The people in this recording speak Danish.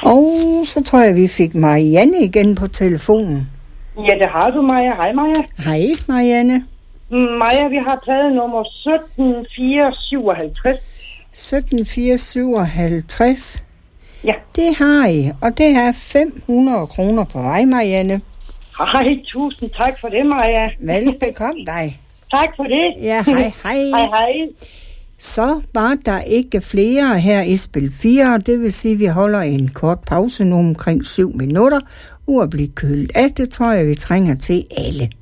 Og så tror jeg, vi fik Marianne igen på telefonen. Ja, det har du, Maja. Hej, Maja. Hej, Marianne. Maja, vi har taget nummer 17457. 17457. Ja. Det har I, og det er 500 kroner på vej, Marianne. Hej, tusind tak for det, Maja. Velbekomme dig. Tak for det. Ja, hej, hej. Hej, hej. Så var der ikke flere her i spil 4, det vil sige, at vi holder en kort pause nu omkring 7 minutter, at blive kølet af. Det tror jeg, vi trænger til alle.